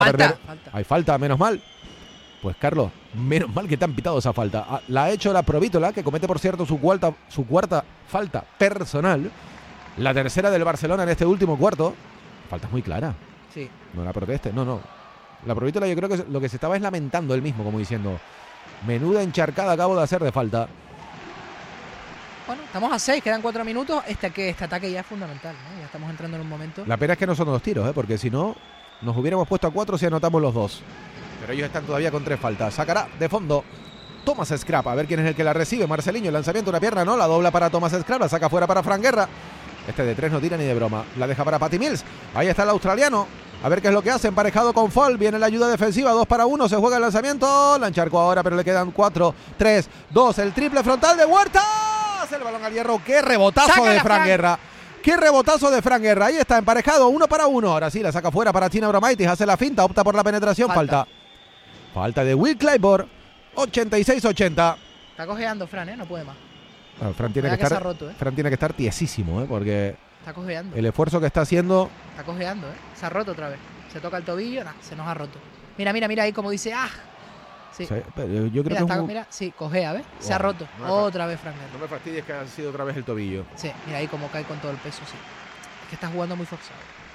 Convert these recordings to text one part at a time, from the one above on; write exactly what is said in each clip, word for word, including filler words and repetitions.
Falta, falta. Hay falta, menos mal. Pues Carlos, menos mal que te han pitado esa falta. La ha hecho la Provítola, que comete por cierto su cuarta, su cuarta falta personal. La tercera del Barcelona en este último cuarto. Falta muy clara. Sí. No la proteste, no, no. La Provítola yo creo que lo que se estaba es lamentando él mismo, como diciendo, menuda encharcada acabo de hacer de falta. Bueno, estamos a seis, quedan cuatro minutos. Este, que este ataque ya es fundamental, ¿no? Ya estamos entrando en un momento. La pena es que no son dos tiros, ¿eh? Porque si no, nos hubiéramos puesto a cuatro si anotamos los dos. Pero ellos están todavía con tres faltas. Sacará de fondo Thomas Scrap. A ver quién es el que la recibe. Marceliño, el lanzamiento, una pierna, no. La dobla para Thomas Scrap. La saca fuera para Fran Guerra. Este de tres no tira ni de broma. La deja para Patty Mills. Ahí está el australiano. A ver qué es lo que hace. Emparejado con Fall. Viene la ayuda defensiva. dos para uno. Se juega el lanzamiento. La encharcó ahora, pero le quedan cuatro, tres, dos. El triple frontal de Huertas. El balón al hierro. Qué rebotazo Sácala, de Fran, Fran Guerra. Qué rebotazo de Fran Guerra. Ahí está emparejado. Uno para uno. Ahora sí, la saca fuera para Tina Abromaitis. Hace la finta. Opta por la penetración. Falta. Falta. Falta de Will Clyburn, ochenta y seis ochenta. Está cojeando Fran, ¿eh? No puede más. Bueno, Fran, tiene que que estar, roto, ¿eh? Fran tiene que estar tiesísimo, ¿eh? Porque está cojeando. El esfuerzo que está haciendo... Está cojeando, ¿eh? Se ha roto otra vez. Se toca el tobillo, nah, se nos ha roto. Mira, mira, mira ahí como dice, ¡ah! Sí. Sí, pero yo creo mira, que está, es un... mira, sí, cojea, ¿ves? Se oh, ha roto. No otra vez Fran Guerra. No me fastidies que ha sido otra vez el tobillo. Sí, mira ahí como cae con todo el peso, sí. Es que está jugando muy forzado.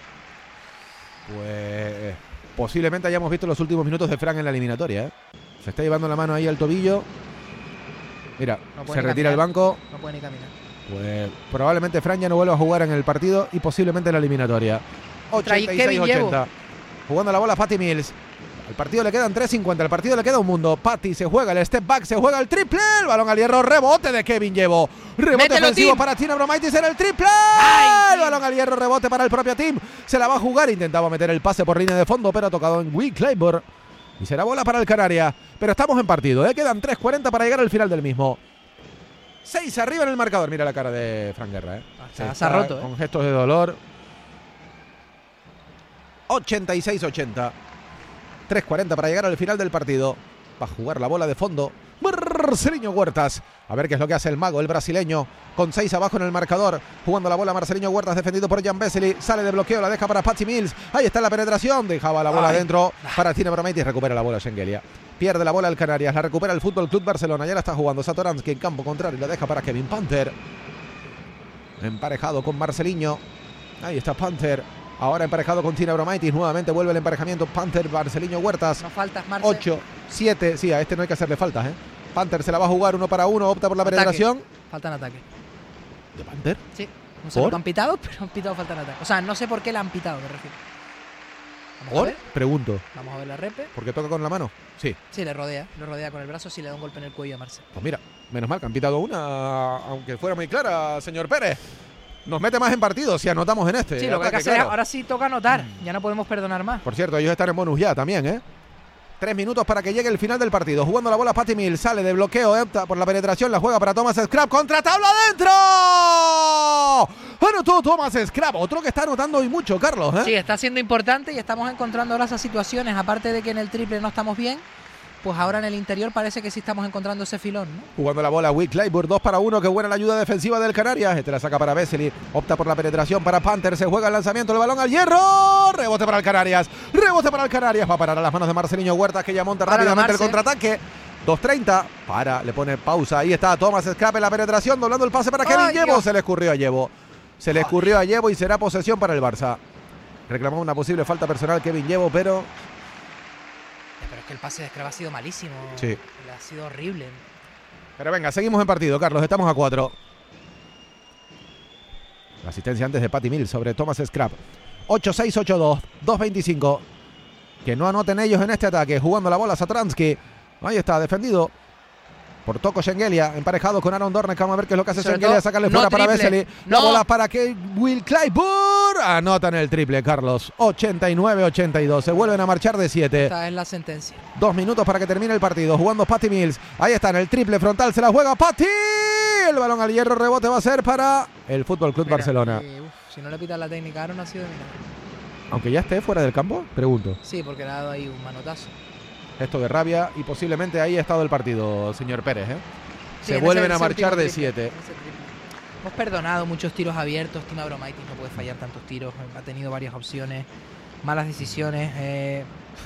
Pues... posiblemente hayamos visto los últimos minutos de Fran en la eliminatoria, ¿eh? Se está llevando la mano ahí al tobillo. Mira, no se retira el banco. No puede ni caminar. Pues probablemente Fran ya no vuelva a jugar en el partido y posiblemente en la eliminatoria. ochenta y seis ochenta. Jugando la bola Patty Mills. Al partido le quedan tres cincuenta. Al partido le queda un mundo. Patty se juega el step back, se juega el triple. El balón al hierro, rebote de Kevin Llevo. Rebote Mételo, ofensivo team. Para Tina Abromaitis en el triple. Ay, el balón al hierro, rebote para el propio team. Se la va a jugar. Intentaba meter el pase por línea de fondo, pero ha tocado en Will Clyburn. Y será bola para el Canarias. Pero estamos en partido, ¿eh? Quedan tres cuarenta para llegar al final del mismo. seis arriba en el marcador. Mira la cara de Fran Guerra, ¿eh? Se, se, se ha roto, ¿eh? Con gestos de dolor. ochenta y seis ochenta. tres cuarenta para llegar al final del partido. Va a jugar la bola de fondo Marceliño Huertas. A ver qué es lo que hace el mago, el brasileño. Con seis abajo en el marcador. Jugando la bola Marceliño Huertas, defendido por Jan Vesely. Sale de bloqueo, la deja para Patty Mills. Ahí está la penetración. Dejaba la bola adentro para Tina Abromaitis. Recupera la bola Schengelia. Pierde la bola el Canarias. La recupera el Fútbol Club Barcelona. Ya la está jugando Satoransky en campo contrario. La deja para Kevin Panther. Emparejado con Marceliño. Ahí está Panther. Ahora emparejado con Tina Abromaitis. Nuevamente vuelve el emparejamiento Panther, Marceliño Huertas. No faltas, Marcel. ocho, siete. Sí, a este no hay que hacerle faltas, ¿eh? Panther se la va a jugar uno para uno. Opta por la ataque. penetración. Falta en ataque. ¿De Panther? Sí. No sé por qué han pitado, pero han pitado falta en ataque. O sea, no sé por qué la han pitado, me refiero. Vamos a ver. Pregunto. Vamos a ver la repe. ¿Por qué toca con la mano? Sí. Sí, le rodea. Le rodea con el brazo. Sí, le da un golpe en el cuello a Marcel. Pues mira, menos mal que han pitado una, aunque fuera muy clara, señor Pérez. Nos mete más en partido si anotamos en este. Sí, lo que hay que hacer claro. es ahora sí toca anotar. Mm. Ya no podemos perdonar más. Por cierto, ellos están en bonus ya también, ¿eh? Tres minutos para que llegue el final del partido. Jugando la bola Patty Mills. Sale de bloqueo, opta por la penetración. La juega para Thomas Scrap. ¡Contra tabla adentro! Anotó Thomas Scrap. Otro que está anotando hoy mucho, Carlos, ¿eh? Sí, está siendo importante y estamos encontrando ahora esas situaciones. Aparte de que en el triple no estamos bien, pues ahora en el interior parece que sí estamos encontrando ese filón, ¿no? Jugando la bola Will Clyburn, dos para uno, qué buena la ayuda defensiva del Canarias. Este la saca para Vesely, opta por la penetración para Panther, se juega el lanzamiento, el balón al hierro, rebote para el Canarias, rebote para el Canarias, va a parar a las manos de Marceliño Huertas, que ya monta para rápidamente el contraataque. dos treinta, para, le pone pausa, ahí está Thomas Scrap en la penetración, doblando el pase para Kevin Llevo, se le escurrió a Llevo, se le escurrió a Llevo y será posesión para el Barça. Reclamó una posible falta personal Kevin Llevo, pero... Pero es que el pase de Scrap ha sido malísimo. Sí. Ha sido horrible. Pero venga, seguimos en partido, Carlos. Estamos a cuatro. La asistencia antes de Patty Mills sobre Thomas Scrap. ocho seis, ocho dos, dos veinticinco. Que no anoten ellos en este ataque. Jugando la bola Satoransky. Ahí está, defendido por Toko Schengelia, emparejado con Aaron Dornek. Vamos a ver qué es lo que hace Schengelia. Sacarle no fuera triple, para Vesely. No. La bola para que Will Clyburn. Anotan el triple, Carlos. ochenta y nueve ochenta y dos. Se vuelven a marchar de siete. Esta es la sentencia. Dos minutos para que termine el partido. Jugando Patty Mills. Ahí está en el triple frontal. Se la juega Patty. El balón al hierro. Rebote va a ser para el Fútbol Club Mira, Barcelona. Eh, uf, si no le pitan la técnica, Aaron ha sido de milagro. Aunque ya esté fuera del campo, pregunto. Sí, porque le ha dado ahí un manotazo. Gesto de rabia y posiblemente ahí ha estado el partido, señor Pérez, ¿eh? Sí, se vuelven ese, a ese marchar de triple, siete. Hemos perdonado muchos tiros abiertos. Tina Abromaitis no puede fallar tantos tiros. Ha tenido varias opciones, malas decisiones. Eh,